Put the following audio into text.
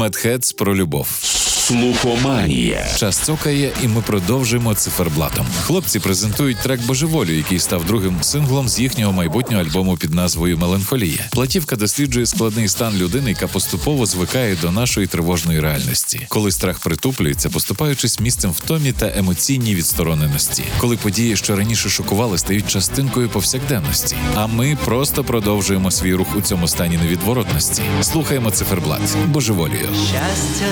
Медхедс про любов. Слухоманія. Час цокає, і ми продовжуємо циферблатом. Хлопці презентують трек «Божеволю», який став другим синглом з їхнього майбутнього альбому під назвою «Меланхолія». Платівка досліджує складний стан людини, яка поступово звикає до нашої тривожної реальності. Коли страх притуплюється, поступаючись місцем втомі та емоційній відстороненості. Коли події, що раніше шокували, стають частинкою повсякденності. А ми просто продовжуємо свій рух у цьому стані невідворотності. Слухаємо циферблат. Божеволію.